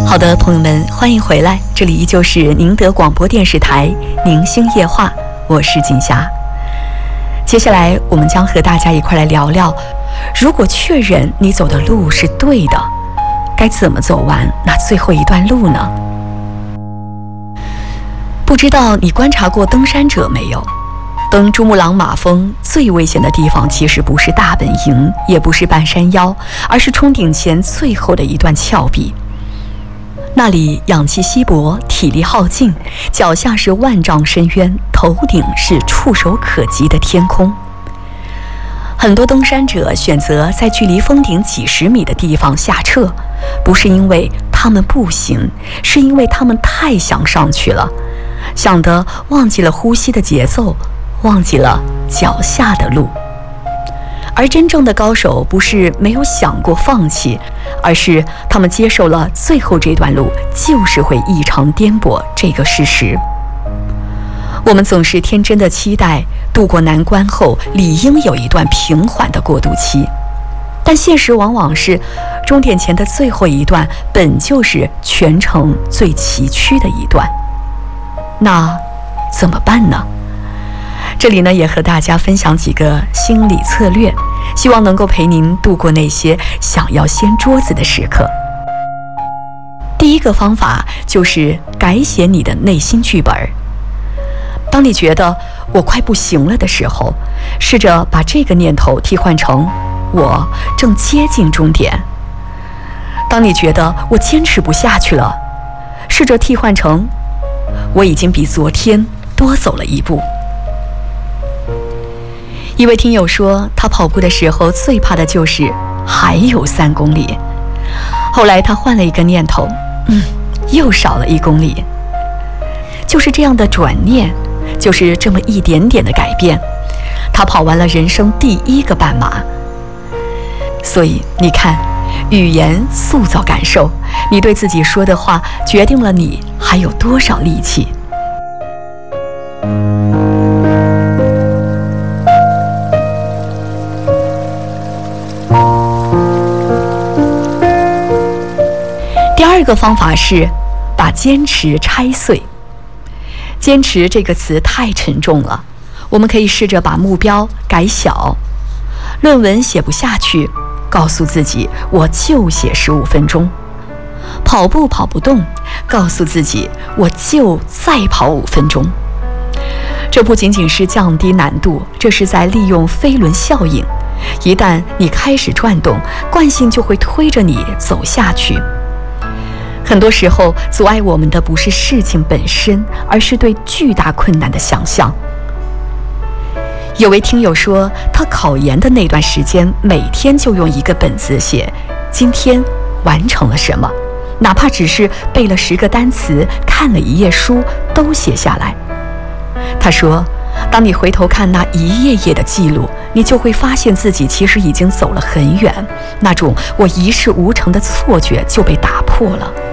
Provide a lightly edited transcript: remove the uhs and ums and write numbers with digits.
好的，朋友们，欢迎回来，这里依旧是宁德广播电视台宁星夜话，我是锦霞。接下来我们将和大家一块来聊聊，如果确认你走的路是对的，该怎么走完那最后一段路呢？不知道你观察过登山者没有？登珠穆朗玛峰最危险的地方其实不是大本营，也不是半山腰，而是冲顶前最后的一段峭壁。那里氧气稀薄，体力耗尽，脚下是万丈深渊，头顶是触手可及的天空。很多登山者选择在距离峰顶几十米的地方下撤，不是因为他们不行，是因为他们太想上去了，想得忘记了呼吸的节奏，忘记了脚下的路。而真正的高手不是没有想过放弃，而是他们接受了最后这段路就是会异常颠簸这个事实。我们总是天真的期待渡过难关后理应有一段平缓的过渡期，但现实往往是终点前的最后一段本就是全程最崎岖的一段。那怎么办呢？这里呢，也和大家分享几个心理策略，希望能够陪您度过那些想要掀桌子的时刻。第一个方法就是改写你的内心剧本。当你觉得我快不行了的时候，试着把这个念头替换成我正接近终点。当你觉得我坚持不下去了，试着替换成我已经比昨天多走了一步。一位听友说，他跑步的时候最怕的就是还有3公里。后来他换了一个念头，又少了1公里。就是这样的转念，就是这么一点点的改变，他跑完了人生第1个半马。所以你看，语言塑造感受，你对自己说的话决定了你还有多少力气。第二个方法是把坚持拆碎。坚持这个词太沉重了，我们可以试着把目标改小。论文写不下去，告诉自己我就写15分钟。跑步跑不动，告诉自己我就再跑5分钟。这不仅仅是降低难度，这是在利用飞轮效应。一旦你开始转动，惯性就会推着你走下去。很多时候，阻碍我们的不是事情本身，而是对巨大困难的想象。有位听友说，他考研的那段时间，每天就用一个本子写今天完成了什么，哪怕只是背了10个单词，看了1页书，都写下来。他说，当你回头看那一页页的记录，你就会发现自己其实已经走了很远，那种我一事无成的错觉就被打破了。